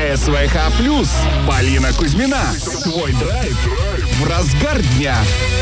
СВХ+, Полина Кузьмина. Твой драйв в разгар дня.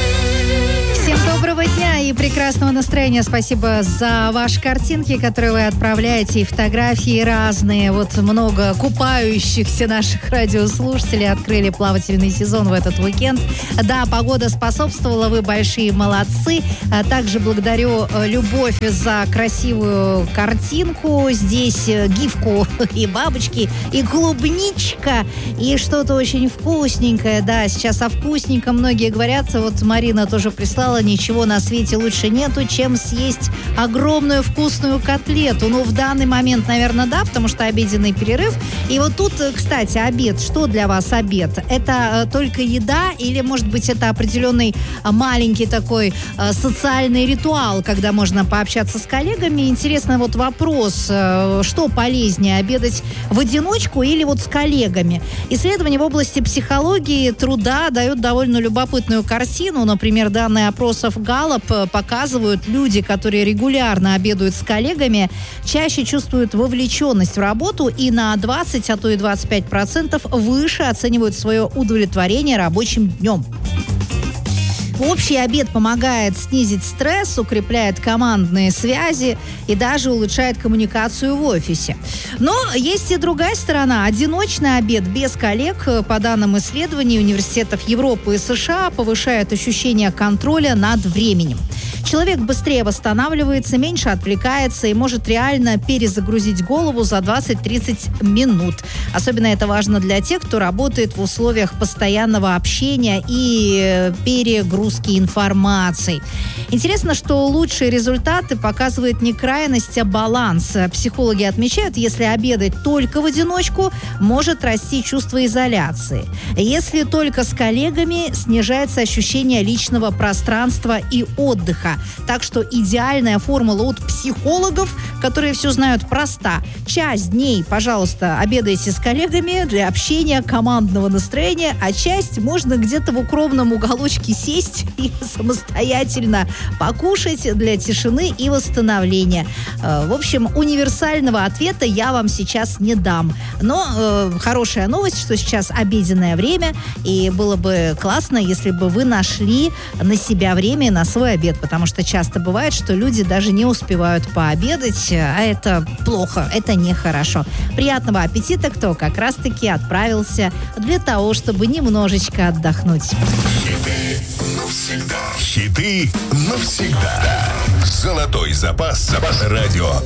Всем доброго дня и прекрасного настроения. Спасибо за ваши картинки, которые вы отправляете, и фотографии разные. Вот много купающихся наших радиослушателей открыли плавательный сезон в этот уикенд. Да, погода способствовала, вы большие молодцы. Также благодарю Любовь за красивую картинку. Здесь гифку и бабочки, и клубничка, и что-то очень вкусненькое. Да, сейчас о вкусненьком многие говорят. Вот Марина тоже прислала: ничего на свете лучше нету, чем съесть огромную вкусную котлету. Ну, в данный момент, наверное, да, потому что обеденный перерыв. И вот тут, кстати, обед. Что для вас обед? Это только еда или, может быть, это определенный маленький такой социальный ритуал, когда можно пообщаться с коллегами? Интересный вот вопрос, что полезнее, обедать в одиночку или вот с коллегами? Исследования в области психологии труда дают довольно любопытную картину. Например, данные опросов Gallup показывают, люди, которые регулярно обедают с коллегами, чаще чувствуют вовлеченность в работу и на 20, а то и 25% выше оценивают свое удовлетворение рабочим днем. Общий обед помогает снизить стресс, укрепляет командные связи и даже улучшает коммуникацию в офисе. Но есть и другая сторона. Одиночный обед без коллег, по данным исследований университетов Европы и США, повышает ощущение контроля над временем. Человек быстрее восстанавливается, меньше отвлекается и может реально перезагрузить голову за 20-30 минут. Особенно это важно для тех, кто работает в условиях постоянного общения и перегрузки информации. Интересно, что лучшие результаты показывает не крайность, а баланс. Психологи отмечают, если обедать только в одиночку, может расти чувство изоляции. Если только с коллегами, снижается ощущение личного пространства и отдыха. Так что идеальная формула от психологов, которые все знают, проста. Часть дней, пожалуйста, обедайте с коллегами для общения, командного настроения, а часть можно где-то в укромном уголочке сесть и самостоятельно покушать для тишины и восстановления. В общем, универсального ответа я вам сейчас не дам. Но хорошая новость, что сейчас обеденное время, и было бы классно, если бы вы нашли на себя время, на свой обед, потому что часто бывает, что люди даже не успевают пообедать, а это плохо, это нехорошо. Приятного аппетита, кто как раз-таки отправился для того, чтобы немножечко отдохнуть. Хиты навсегда. Золотой запас радио